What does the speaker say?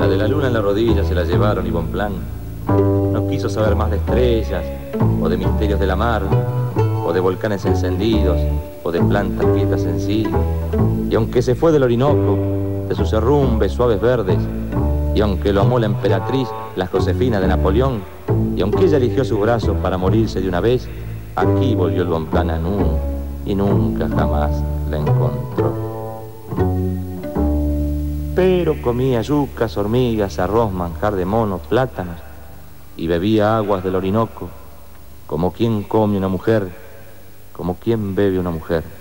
La de la luna en la rodilla se la llevaron y Bonpland no quiso saber más de estrellas o de misterios de la mar o de volcanes encendidos o de plantas quietas en sí. Y aunque se fue del Orinoco, de sus herrumbes suaves verdes, y aunque lo amó la emperatriz, la Josefina de Napoleón, y aunque ella eligió sus brazos para morirse de una vez, aquí volvió el Bonpland a Nuno y nunca jamás la encontró. Pero comía yucas, hormigas, arroz, manjar de mono, plátanos, y bebía aguas del Orinoco, como quien come una mujer, como quien bebe una mujer.